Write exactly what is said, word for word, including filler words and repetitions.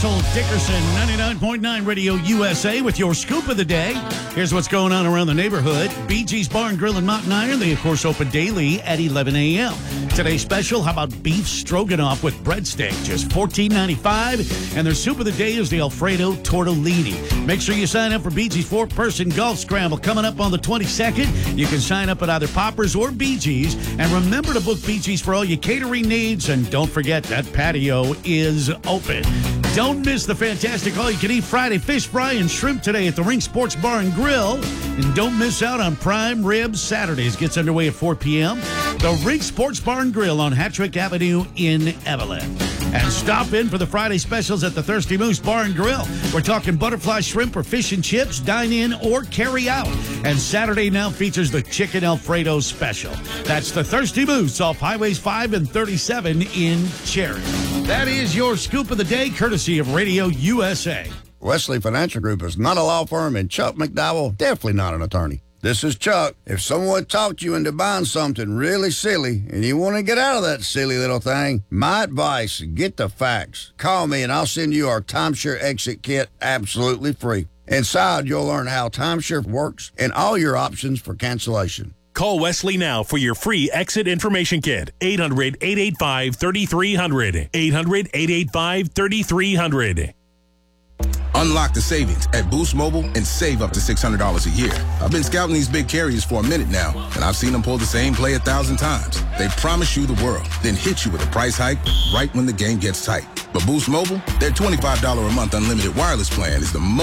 Russell Dickerson, ninety-nine point nine Radio U S A with your scoop of the day. Here's what's going on around the neighborhood. Bee Gees Bar and Grill in Mountain Iron. They, of course, open daily at eleven a.m. Today's special, how about beef stroganoff with breadstick? Just fourteen ninety-five. And their soup of the day is the Alfredo Tortellini. Make sure you sign up for Bee Gees four-person golf scramble coming up on the twenty-second. You can sign up at either Poppers or Bee Gees. And remember to book Bee Gees for all your catering needs. And don't forget that patio is open. Don't miss the fantastic all-you-can-eat Friday fish fry and shrimp today at the Ring Sports Bar and Grill. And don't miss out on Prime Rib Saturdays. Gets underway at four p.m. The Ring Sports Bar and Grill on Hattrick Avenue in Evelyn. And stop in for the Friday specials at the Thirsty Moose Bar and Grill. We're talking butterfly shrimp or fish and chips, dine in or carry out. And Saturday now features the Chicken Alfredo special. That's the Thirsty Moose off Highways five and thirty-seven in Cherry. That is your scoop of the day, courtesy of Radio U S A. Wesley Financial Group is not a law firm, and Chuck McDowell, definitely not an attorney. This is Chuck. If someone talked you into buying something really silly and you want to get out of that silly little thing, my advice, get the facts. Call me and I'll send you our timeshare exit kit absolutely free. Inside, you'll learn how timeshare works and all your options for cancellation. Call Wesley now for your free exit information kit. eight hundred, eight eight five, three three zero zero. eight hundred, eight eight five, three three zero zero. Unlock the savings at Boost Mobile and save up to six hundred dollars a year. I've been scouting these big carriers for a minute now, and I've seen them pull the same play a thousand times. They promise you the world, then hit you with a price hike right when the game gets tight. But Boost Mobile, their twenty-five dollars a month unlimited wireless plan is the most